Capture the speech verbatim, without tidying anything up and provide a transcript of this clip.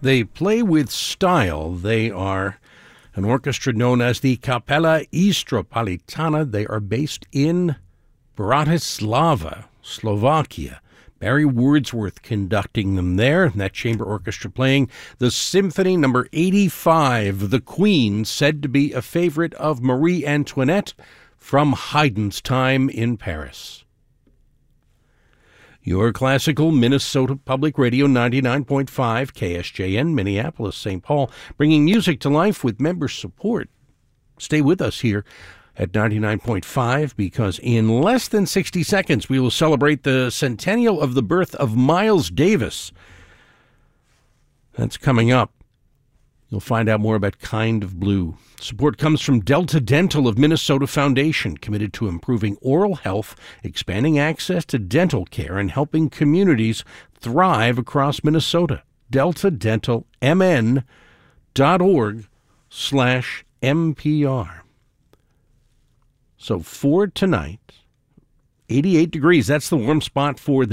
They play with style. They are an orchestra known as the Capella Istropolitana. They are based in Bratislava, Slovakia. Barry Wordsworth conducting them there. That chamber orchestra playing the Symphony Number eighty-five, The Queen, said to be a favorite of Marie Antoinette from Haydn's time in Paris. Your classical Minnesota Public Radio ninety-nine point five, K S J N, Minneapolis, Saint Paul, bringing music to life with member support. Stay with us here at ninety-nine point five, because in less than sixty seconds we will celebrate the centennial of the birth of Miles Davis. That's coming up. You'll find out more about Kind of Blue. Support comes from Delta Dental of Minnesota Foundation, committed to improving oral health, expanding access to dental care, and helping communities thrive across Minnesota. delta dental m n dot org slash M P R. So for tonight, eighty-eight degrees, that's the warm spot for the